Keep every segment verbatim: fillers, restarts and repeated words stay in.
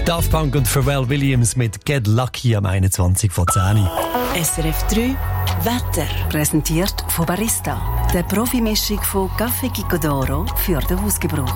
Daft Punk und Pharrell Williams mit «Get Lucky» am einundzwanzig vor zehn. S R F drei Wetter. Präsentiert von Barista. Der Profimischung von Café Gicodoro für den Hausgebrauch.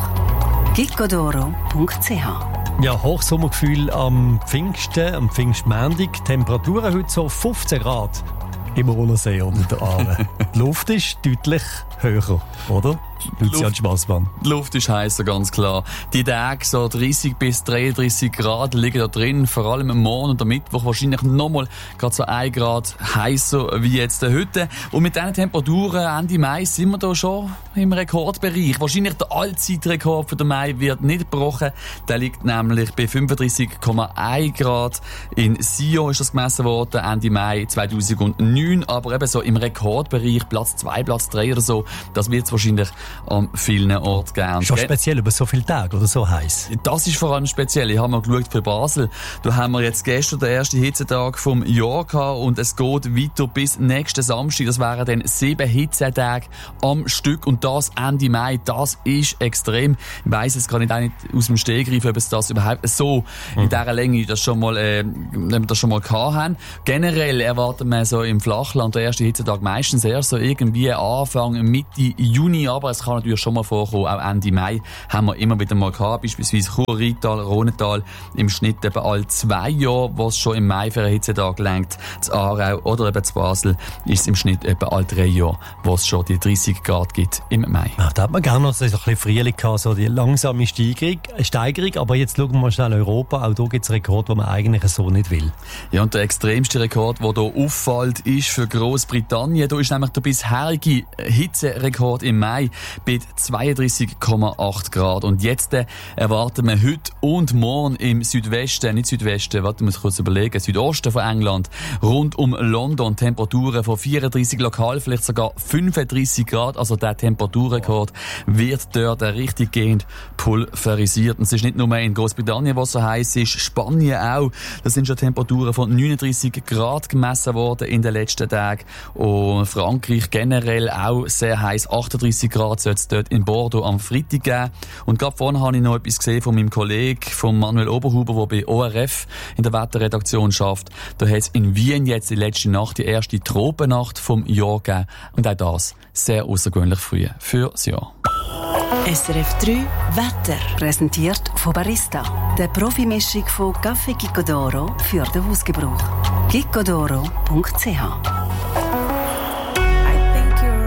gicodoro punkt c h. Ja, Hochsommergefühl am Pfingsten, am Pfingstmontag. Temperaturen heute so fünfzehn Grad im Urnersee unter der Aare. Die Luft ist deutlich höher, oder? Lucian Schwassmann. Die Luft ist heißer, ganz klar. Die Tage so dreißig bis dreiunddreißig Grad liegen da drin, vor allem am Morgen und am Mittwoch wahrscheinlich nochmal gerade so ein Grad heißer wie jetzt heute. Und mit diesen Temperaturen Ende Mai sind wir da schon im Rekordbereich. Wahrscheinlich der Allzeitrekord für den Mai wird nicht gebrochen. Der liegt nämlich bei fünfunddreißig Komma eins Grad. In Sion ist das gemessen worden, Ende Mai zweitausendneun. Aber eben so im Rekordbereich, Platz zwei, Platz drei oder so, das wird es wahrscheinlich an vielen Orten gern. Schon speziell über so viele Tage oder so heiß. Das ist vor allem speziell. Ich habe mal geschaut für Basel. Da haben wir jetzt gestern den ersten Hitzetag vom Jahr gehabt und es geht weiter bis nächsten Samstag. Das wären dann sieben Hitzetage am Stück und das Ende Mai. Das ist extrem. Ich weiss jetzt gar nicht, auch nicht aus dem Stegreif, ob es das überhaupt so mhm. in dieser Länge das schon mal, äh, das schon mal gehabt haben. Generell erwarten wir so im Flachland den ersten Hitzetag meistens erst so irgendwie Anfang, Mitte Juni, aber es kann natürlich schon mal vorkommen, auch Ende Mai haben wir immer wieder mal gehabt, beispielsweise Chur-Rheintal, Rhonental im Schnitt eben alle zwei Jahre, wo es schon im Mai für einen Hitzetag lenkt. Zu Aarau oder eben zu Basel ist es im Schnitt etwa alle drei Jahre, wo es schon die dreißig Grad gibt im Mai. Ja, da hat man gerne noch so ein bisschen Frühling gehabt, so die langsame Steigerung, Steigerung, aber jetzt schauen wir mal schnell Europa, auch da gibt es einen Rekord, den man eigentlich so nicht will. Ja, und der extremste Rekord, der hier auffällt, ist für Großbritannien. Da ist nämlich der bisherige Hitzerekord im Mai bei zweiunddreißig Komma acht Grad. Und jetzt äh, erwarten wir heute und morgen im Südwesten, nicht Südwesten, warte, muss ich kurz überlegen, Südosten von England, rund um London, Temperaturen von vierunddreißig lokal, vielleicht sogar fünfunddreißig Grad. Also der Temperaturrekord wird dort richtig gehend pulverisiert. Und es ist nicht nur in Großbritannien, was so heiß ist, Spanien auch. Da sind schon Temperaturen von neununddreißig Grad gemessen worden in den letzten Tagen. Und Frankreich generell auch sehr heiß, achtunddreißig Grad soll es dort in Bordeaux am Freitag geben. Und gerade vorhin habe ich noch etwas gesehen von meinem Kollegen, von Manuel Oberhuber, der bei O R F in der Wetterredaktion schafft. Da hat es in Wien jetzt die letzte Nacht, die erste Tropennacht vom Jahr gegeben. Und auch das sehr außergewöhnlich früh für das Jahr. S R F drei Wetter. Präsentiert von Barista. Der Profimischung von Café Gicodoro für den Hausgebrauch. gicodoro punkt c h